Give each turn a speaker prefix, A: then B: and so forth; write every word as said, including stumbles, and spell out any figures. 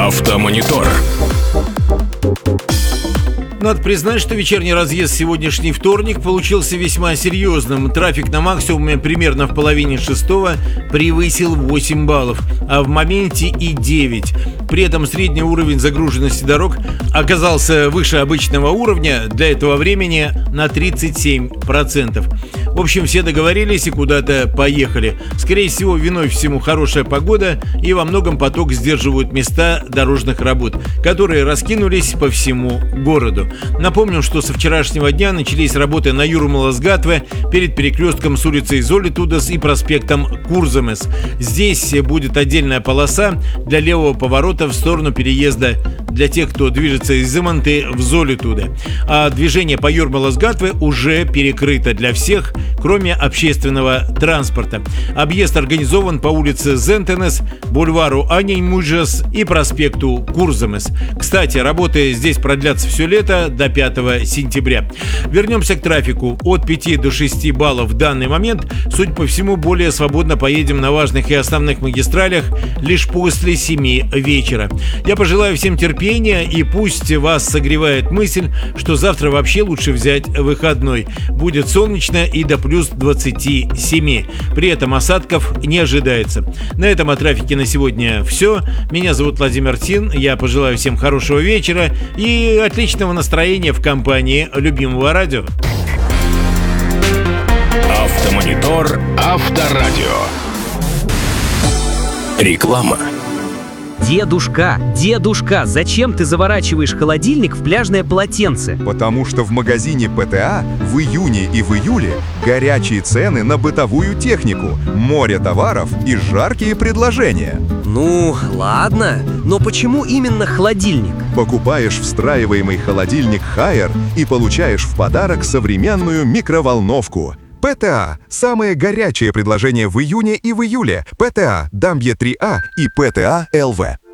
A: Автомонитор.
B: Надо признать, что вечерний разъезд сегодняшний вторник получился весьма серьезным. Трафик на максимуме примерно в половине шестого превысил восемь баллов, а в моменте и девять. При этом средний уровень загруженности дорог оказался выше обычного уровня для этого времени на тридцать семь процентов. В общем, все договорились и куда-то поехали. Скорее всего, виной всему хорошая погода и во многом поток сдерживают места дорожных работ, которые раскинулись по всему городу. Напомним, что со вчерашнего дня начались работы на Юрмала-Гатве перед перекрестком с улицей Золитудас и проспектом Курземес. Здесь будет отдельная полоса для левого поворота в сторону переезда для тех, кто движется из Иманты в Золитуде. А движение по Юрмала-Гатве уже перекрыто для всех, кроме общественного транспорта. Объезд организован по улице Зентенес, бульвару Анеймуджас и проспекту Курземес. Кстати, работы здесь продлятся все лето до пятого сентября. Вернемся к трафику. От пяти до шести баллов в данный момент. Судя по всему, более свободно поедем на важных и основных магистралях лишь после семи вечера. Я пожелаю всем терпения, и пусть вас согревает мысль, что завтра вообще лучше взять выходной. Будет солнечно и до плюс двадцати семи. При этом осадков не ожидается. На этом о трафике на сегодня все. Меня зовут Владимир Тин. Я пожелаю всем хорошего вечера и отличного настроения в компании любимого радио.
A: Автомонитор Авторадио. Реклама.
C: Дедушка, дедушка, зачем ты заворачиваешь холодильник в пляжное полотенце?
D: Потому что в магазине ПТА в июне и в июле горячие цены на бытовую технику, море товаров и жаркие предложения.
C: Ну, ладно, но почему именно холодильник?
D: Покупаешь встраиваемый холодильник Haier и получаешь в подарок современную микроволновку. ПТА – самые горячие предложения в июне и в июле. ПТА, Дамбье три А и ПТА эл вэ.